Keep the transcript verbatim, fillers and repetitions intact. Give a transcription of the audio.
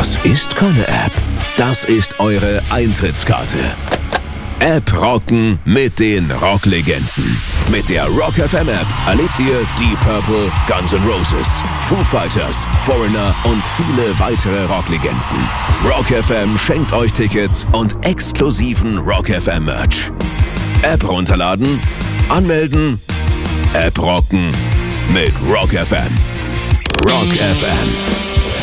Das ist keine App. Das ist eure Eintrittskarte. App rocken mit den Rocklegenden. Mit der Rock F M App erlebt ihr Deep Purple, Guns N' Roses, Foo Fighters, Foreigner und viele weitere Rocklegenden. Rock F M schenkt euch Tickets und exklusiven Rock F M Merch. App runterladen, anmelden, App rocken mit Rock F M. Rock F M.